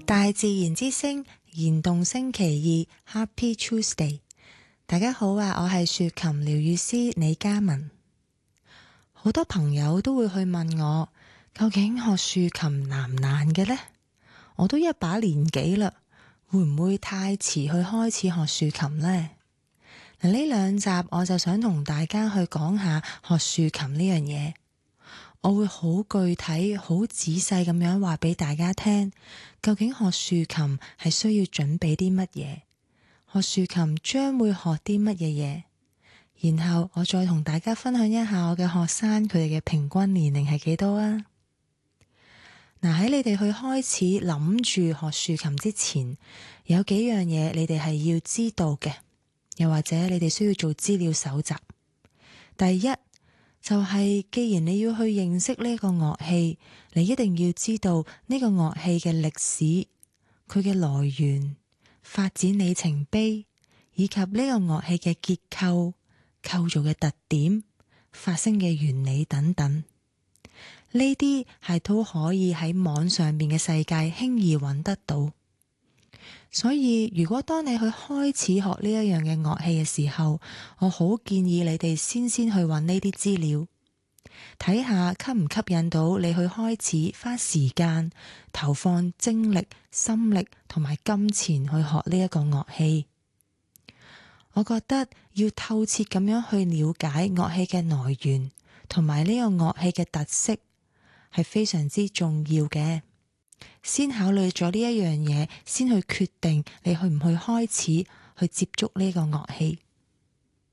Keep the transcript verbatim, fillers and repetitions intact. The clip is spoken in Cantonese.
大自然之聲燃動星期二 Happy Tuesday， 大家好啊！我係豎琴療癒師李嘉文。好多朋友都會去問我，究竟學豎琴難唔難嘅呢？我都一把年紀啦，會唔會太遲去開始學豎琴呢？嗱，呢兩集我就想同大家去講下學豎琴呢樣嘢。我會好具體、好仔細咁樣話俾大家聽，究竟學豎琴係需要準備啲乜嘢？學豎琴將會學啲乜嘢嘢？然後我再同大家分享一下我嘅學生佢哋嘅平均年齡係幾多啊？嗱，喺你哋去開始諗住學豎琴之前，有幾樣嘢你哋係要知道嘅，又或者你哋需要做資料搜集。第一，就係既然你要去認識呢個樂器，你一定要知道呢個樂器嘅歷史、佢嘅來源、發展里程碑，以及呢個樂器嘅結構、構造嘅特點、發聲嘅原理等等。呢啲係都可以喺網上面嘅世界輕易揾得到。所以如果當你去開始學呢一樣嘅樂器嘅時候，我好建議你哋先先去揾呢啲資料，睇下吸唔吸引到你去開始花時間、投放精力、心力同埋金錢去學呢一個樂器。我覺得要透徹咁樣去了解樂器嘅來源同埋呢個樂器嘅特色係非常之重要嘅。先考慮咗呢一樣嘢，先去決定你去唔去開始去接觸呢個樂器。